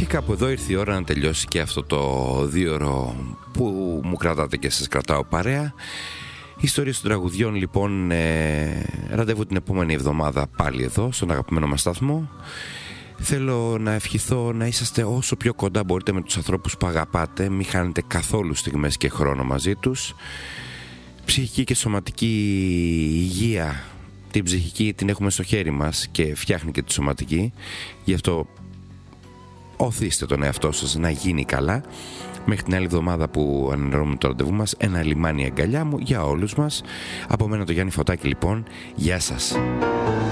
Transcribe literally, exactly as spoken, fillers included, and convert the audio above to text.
κάπου εδώ ήρθε η ώρα να τελειώσει και αυτό το δύο ώρο που μου κρατάτε και σας κρατάω παρέα. Ιστορίες των τραγουδιών, λοιπόν, ε, ραντεβού την επόμενη εβδομάδα πάλι εδώ στον αγαπημένο μας σταθμό. Θέλω να ευχηθώ να είσαστε όσο πιο κοντά μπορείτε με τους ανθρώπους που αγαπάτε. Μην χάνετε καθόλου στιγμές και χρόνο μαζί τους. Ψυχική και σωματική υγεία, την ψυχική την έχουμε στο χέρι μας και φτιάχνει και τη σωματική. Γι' αυτό οθήστε τον εαυτό σας να γίνει καλά. Μέχρι την άλλη εβδομάδα που ανανεώνουμε το ραντεβού μας, ένα λιμάνι αγκαλιά μου για όλους μας. Από μένα το Γιάννη Φωτάκη, λοιπόν, γεια σας.